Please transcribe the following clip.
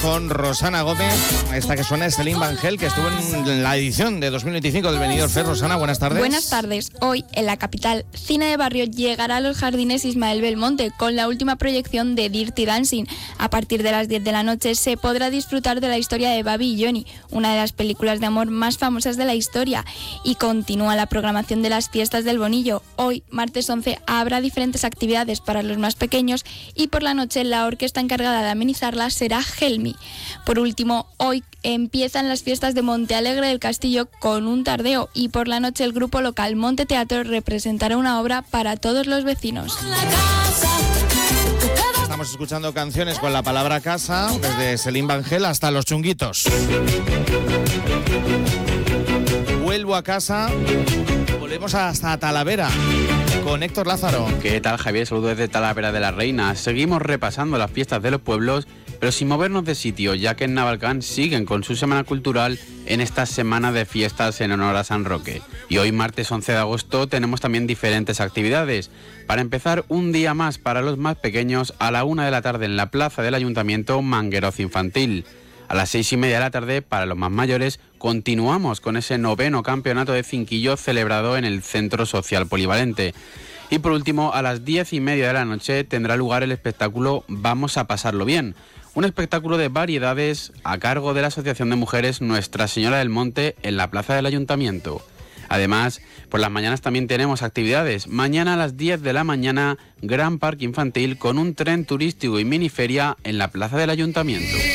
con Rosana Gómez. Esta que suena es Céline Vangel, que estuvo en la edición de 2025 del Benidorm Fest. Rosana, buenas tardes. Buenas tardes. Hoy, en la capital, Cine de Barrio llegará a los Jardines Ismael Belmonte con la última proyección de Dirty Dancing. A partir de las 10 de la noche se podrá disfrutar de la historia de Babi y Johnny, una de las películas de amor más famosas de la historia. Y continúa la programación de las fiestas del Bonillo. Hoy, martes 11, habrá diferentes actividades para los más pequeños y por la noche la orquesta encargada de amenizarlas será Helmi. Por último, hoy empiezan las fiestas de Montealegre del Castillo con un tardeo y por la noche el grupo local Monte Teatro representará una obra para todos los vecinos. Estamos escuchando canciones con la palabra casa, desde Céline Vangel hasta Los Chunguitos. Vuelvo a casa, volvemos hasta Talavera con Héctor Lázaro. ¿Qué tal, Javier? Saludos desde Talavera de la Reina. Seguimos repasando las fiestas de los pueblos, pero sin movernos de sitio, ya que en Navalcán siguen con su semana cultural en esta semana de fiestas en honor a San Roque. Y hoy, martes 11 de agosto, tenemos también diferentes actividades. Para empezar, un día más para los más pequeños a la 1 de la tarde en la plaza del Ayuntamiento, Mangueroz Infantil. A las 6:30 de la tarde, para los más mayores, continuamos con ese 9º campeonato de cinquillo celebrado en el Centro Social Polivalente. Y por último, a las 10:30 de la noche tendrá lugar el espectáculo Vamos a pasarlo bien. Un espectáculo de variedades a cargo de la Asociación de Mujeres Nuestra Señora del Monte en la plaza del Ayuntamiento. Además, por las mañanas también tenemos actividades. Mañana a las 10 de la mañana, gran parque infantil con un tren turístico y miniferia en la plaza del Ayuntamiento.